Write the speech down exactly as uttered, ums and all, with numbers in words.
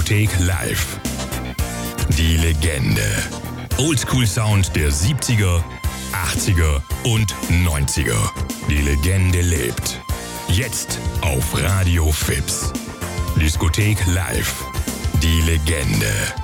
Diskothek live. Die Legende. Oldschool-Sound der siebziger, achtziger und neunziger. Die Legende lebt. Jetzt auf Radio Fips. Diskothek live. Die Legende.